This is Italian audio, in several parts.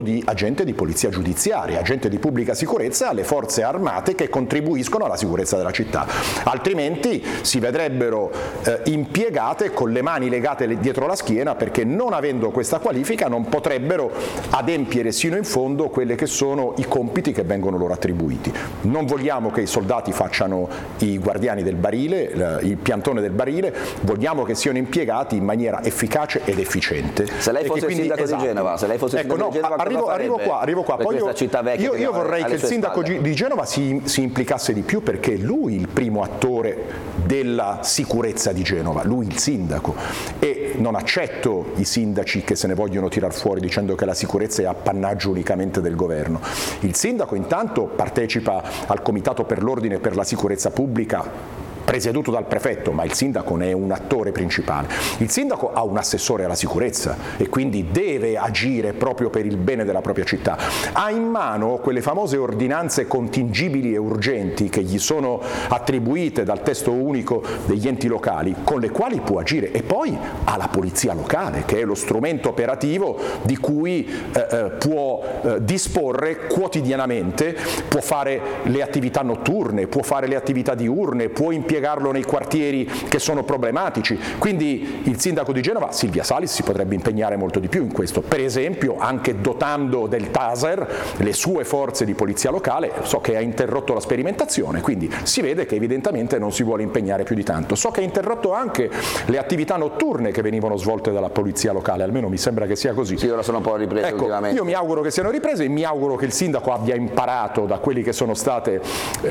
di agente di polizia giudiziaria, agente di pubblica sicurezza alle forze armate che contribuiscono alla sicurezza della città, altrimenti si vedrebbero impiegate con le mani legate dietro la schiena, perché non avendo questa qualifica non potrebbero adempiere sino in fondo quelli che sono i compiti che vengono loro attribuiti. Non vogliamo che i soldati facciano i guardiani del barile, il piantone del barile, vogliamo che siano impiegati in maniera efficace ed efficiente. Se lei fosse il sindaco di Genova, se lei fosse il sindaco di Genova, arrivo qua. Poi io vorrei che il sindaco di Genova si implicasse di più, perché è lui il primo attore della sicurezza di Genova, lui il sindaco, e non accetto i sindaci che se ne vogliono tirar fuori dicendo che la sicurezza è appannaggio unicamente del governo. Il sindaco intanto partecipa al Comitato per l'Ordine e per la Sicurezza Pubblica presieduto dal prefetto, ma il sindaco ne è un attore principale. Il sindaco ha un assessore alla sicurezza e quindi deve agire proprio per il bene della propria città. Ha in mano quelle famose ordinanze contingibili e urgenti che gli sono attribuite dal testo unico degli enti locali, con le quali può agire, e poi ha la polizia locale, che è lo strumento operativo di cui può disporre quotidianamente, può fare le attività notturne, può fare le attività diurne, può impiegarlo nei quartieri che sono problematici. Quindi il sindaco di Genova, Silvia Salis, si potrebbe impegnare molto di più in questo, per esempio anche dotando del taser le sue forze di polizia locale. So che ha interrotto la sperimentazione, quindi si vede che evidentemente non si vuole impegnare più di tanto. So che ha interrotto anche le attività notturne che venivano svolte dalla polizia locale, almeno mi sembra che sia così. Sì, ora sono un po' riprese ultimamente. Io mi auguro che siano riprese e mi auguro che il sindaco abbia imparato da quelli che sono state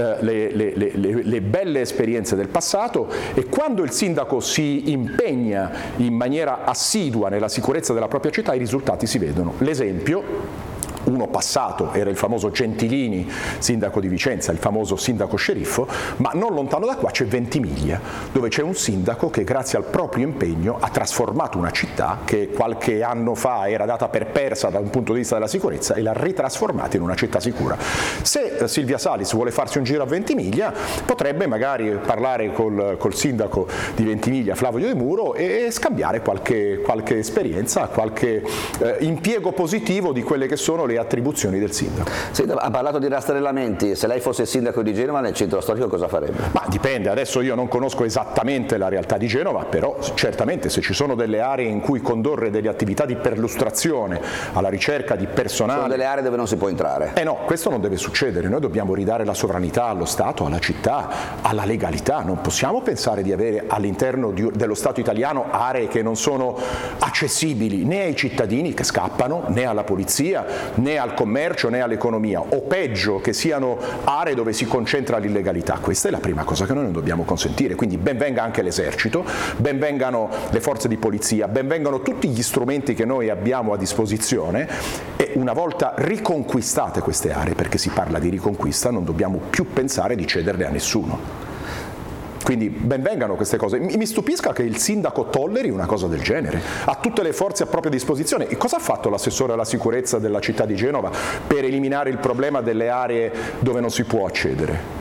le belle esperienze del passato, e quando il sindaco si impegna in maniera assidua nella sicurezza della propria città i risultati si vedono. L'esempio, uno passato, era il famoso Gentilini, sindaco di Vicenza, il famoso sindaco sceriffo, ma non lontano da qua c'è Ventimiglia, dove c'è un sindaco che grazie al proprio impegno ha trasformato una città che qualche anno fa era data per persa da un punto di vista della sicurezza e l'ha ritrasformata in una città sicura. Se Silvia Salis vuole farsi un giro a Ventimiglia, potrebbe magari parlare col sindaco di Ventimiglia, Flavio De Muro, e scambiare qualche esperienza, qualche impiego positivo di quelle che sono le attribuzioni del sindaco. Sì, ha parlato di rastrellamenti. Se lei fosse il sindaco di Genova nel centro storico cosa farebbe? Ma dipende, adesso io non conosco esattamente la realtà di Genova, però certamente se ci sono delle aree in cui condurre delle attività di perlustrazione alla ricerca di personale... Sono delle aree dove non si può entrare. No, questo non deve succedere, noi dobbiamo ridare la sovranità allo Stato, alla città, alla legalità, non possiamo pensare di avere all'interno dello Stato italiano aree che non sono accessibili né ai cittadini che scappano, né alla polizia, né al commercio né all'economia, o peggio che siano aree dove si concentra l'illegalità. Questa è la prima cosa che noi non dobbiamo consentire, quindi ben venga anche l'esercito, ben vengano le forze di polizia, ben vengano tutti gli strumenti che noi abbiamo a disposizione, e una volta riconquistate queste aree, perché si parla di riconquista, non dobbiamo più pensare di cederle a nessuno. Quindi ben vengano queste cose. Mi stupisca che il sindaco tolleri una cosa del genere, ha tutte le forze a propria disposizione. E cosa ha fatto l'assessore alla sicurezza della città di Genova per eliminare il problema delle aree dove non si può accedere?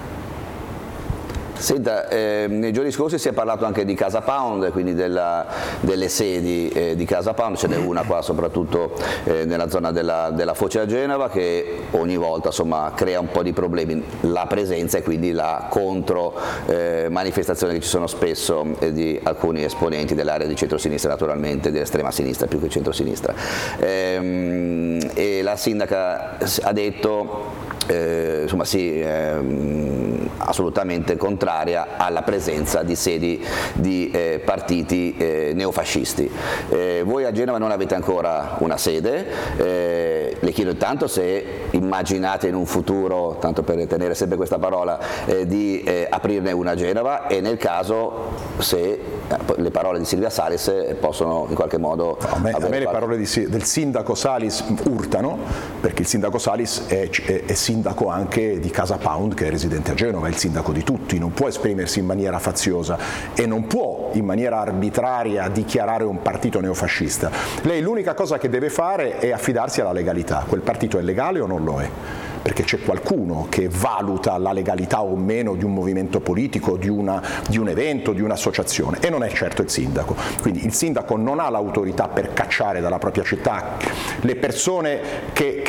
Senta, nei giorni scorsi si è parlato anche di Casa Pound, quindi delle sedi di Casa Pound, ce n'è una qua soprattutto nella zona della Foce a Genova, che ogni volta insomma crea un po' di problemi, la presenza e quindi la contro manifestazione che ci sono spesso di alcuni esponenti dell'area di centrosinistra, naturalmente dell'estrema sinistra più che centrosinistra, e la sindaca ha detto insomma sì, assolutamente contraria alla presenza di sedi di partiti neofascisti. Voi a Genova non avete ancora una sede, le chiedo intanto se immaginate in un futuro, tanto per tenere sempre questa parola, di aprirne una a Genova, e nel caso se le parole di Silvia Salis possono in qualche modo... A me le parole del sindaco Salis urtano, perché il sindaco Salis è sindaco anche di Casa Pound, che è residente a Genova, è il sindaco di tutti, non può esprimersi in maniera faziosa e non può in maniera arbitraria dichiarare un partito neofascista. Lei l'unica cosa che deve fare è affidarsi alla legalità. Quel partito è legale o non lo è? perché c'è qualcuno che valuta la legalità o meno di un movimento politico, di un evento, di un'associazione, e non è certo il sindaco. Quindi il sindaco non ha l'autorità per cacciare dalla propria città le persone che